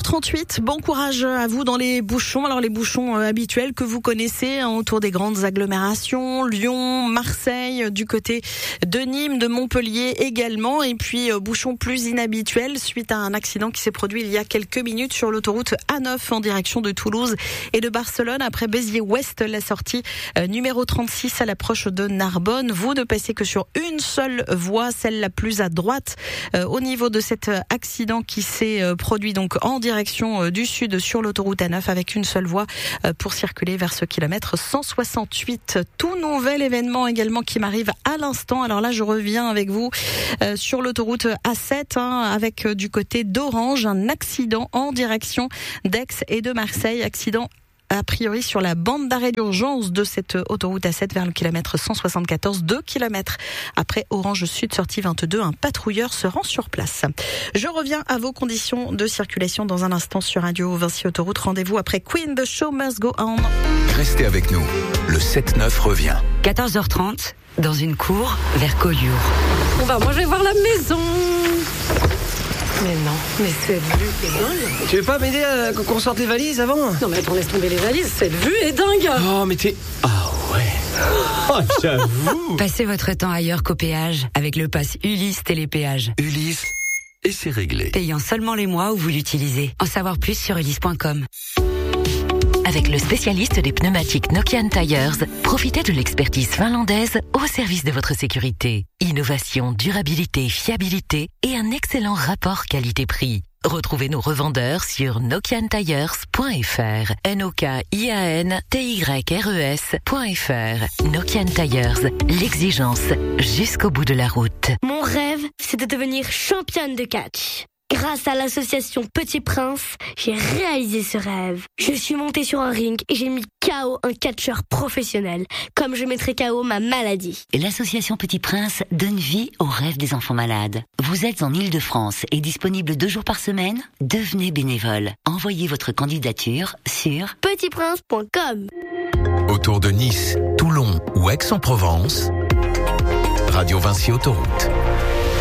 7h38, bon courage à vous dans les bouchons. Alors les bouchons habituels que vous connaissez autour des grandes agglomérations, Lyon, Marseille, du côté de Nîmes, de Montpellier également. Et puis bouchons plus inhabituels suite à un accident qui s'est produit il y a quelques minutes sur l'autoroute A9 en direction de Toulouse et de Barcelone. Après Béziers-Ouest, la sortie numéro 36 à l'approche de Narbonne. Vous ne passez que sur une seule voie, celle la plus à droite au niveau de cet accident qui s'est produit donc en direction du sud sur l'autoroute A9 avec une seule voie pour circuler vers ce kilomètre 168. Tout nouvel événement également qui m'arrive à l'instant. Alors là, je reviens avec vous sur l'autoroute A7 avec du côté d'Orange, un accident en direction d'Aix et de Marseille. Accident a priori sur la bande d'arrêt d'urgence de cette autoroute A7 vers le kilomètre 174, 2 kilomètres après Orange Sud, sortie 22. Un patrouilleur se rend sur place. Je reviens à vos conditions de circulation dans un instant sur Radio Vinci Autoroute. Rendez-vous après Queen, The Show Must Go On. Restez avec nous, le 7-9 revient. 14h30, dans une cour vers Collioure. Bon bah moi je vais voir la maison. Mais non, mais cette vue est dingue. Tu veux pas m'aider à qu'on sorte les valises avant? Non mais attends, laisse tomber les valises, cette vue est dingue. Oh mais t'es... Ah ouais. Oh j'avoue. Passez votre temps ailleurs qu'au péage avec le pass Ulysse Télépéage. Ulysse, et c'est réglé. Payant seulement les mois où vous l'utilisez. En savoir plus sur ulysse.com. Avec le spécialiste des pneumatiques Nokian Tires, profitez de l'expertise finlandaise au service de votre sécurité. Innovation, durabilité, fiabilité et un excellent rapport qualité-prix. Retrouvez nos revendeurs sur nokiantires.fr. NOKIANTYRES.fr. Nokian Tires, l'exigence jusqu'au bout de la route. Mon rêve, c'est de devenir championne de catch. Grâce à l'association Petit Prince, j'ai réalisé ce rêve. Je suis montée sur un ring et j'ai mis KO un catcheur professionnel, comme je mettrai KO ma maladie. L'association Petit Prince donne vie aux rêves des enfants malades. Vous êtes en Île-de-France et disponible 2 jours par semaine? Devenez bénévole. Envoyez votre candidature sur petitprince.com. Autour de Nice, Toulon ou Aix-en-Provence, Radio Vinci Autoroute.